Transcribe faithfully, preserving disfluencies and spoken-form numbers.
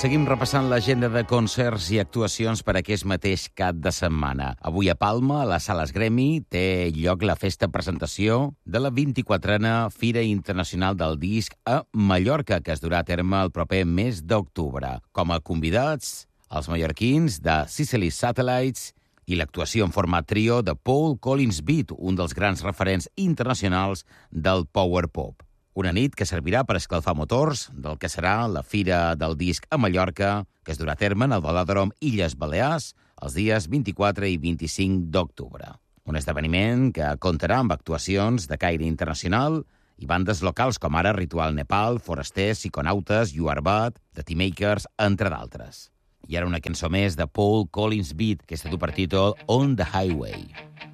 Seguim repassant l'agenda de concerts i actuacions per aquest mateix cap de setmana. Avui a Palma, a les Sales Gremi, té lloc la festa presentació de la vint-i-quatrena Fira Internacional del Disc a Mallorca, que es durà a terme el proper mes d'octubre. Com a convidats, els mallorquins de Sicily Satellites i l'actuació en format trio de Paul Collins Beat, un dels grans referents internacionals del power pop. Una nit que servirà per escalfar motors del que serà la Fira del Disc a Mallorca, que es durà a terme en el Velòdrom Illes Balears els dies vint-i-quatre i vint-i-cinc d'octubre. Un esdeveniment que comptarà amb actuacions de caire internacional i bandes locals com ara Ritual Nepal, Forasters, Psiconautes, You Are Bad, The T-Makers, entre d'altres. I ara una cançó més de Paul Collins Beat, que està du per títol On the Highway.